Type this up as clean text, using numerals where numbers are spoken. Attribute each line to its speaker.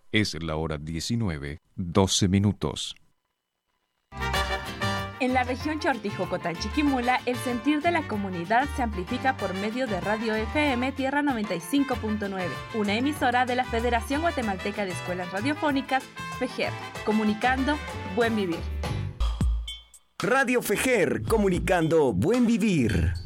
Speaker 1: Es la hora 19:12.
Speaker 2: En la región Chortijocotán-Chiquimula, el sentir de la comunidad se amplifica por medio de Radio FM Tierra 95.9, una emisora de la Federación Guatemalteca de Escuelas Radiofónicas, FEGER, comunicando Buen Vivir.
Speaker 3: Radio FEGER, comunicando Buen Vivir.